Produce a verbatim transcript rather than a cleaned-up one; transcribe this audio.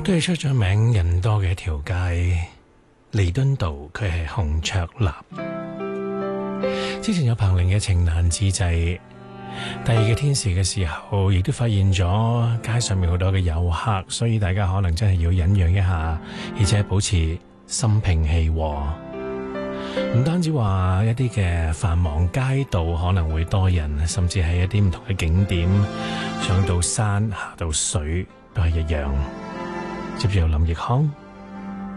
都係出咗名人多嘅一條街，彌敦道，佢係紅卓立。之前有彭羚嘅情難自制，第二嘅天時嘅時候，亦都發現咗街上面好多嘅遊客，所以大家可能真係要忍讓一下，而且保持心平氣和。唔單止話一啲嘅繁忙街道可能會多人，甚至係一啲唔同嘅景點，上到山下到水都係一樣。接住有林奕匡。